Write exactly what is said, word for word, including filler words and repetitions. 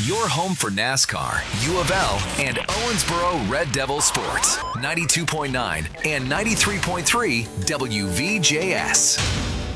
Your home for NASCAR, U of L, and Owensboro Red Devil Sports. ninety-two point nine and ninety-three point three W V J S.